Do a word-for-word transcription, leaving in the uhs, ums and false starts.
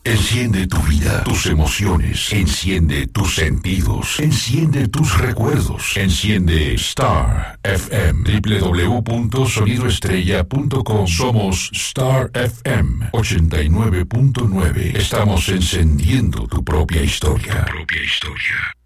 Enciende tu vida, tus emociones, enciende tus sentidos, enciende tus recuerdos, enciende Star F M, doble u doble u doble u punto sonido estrella punto com. Somos Star F M ochenta y nueve punto nueve. Estamos encendiendo tu propia historia. Tu propia historia.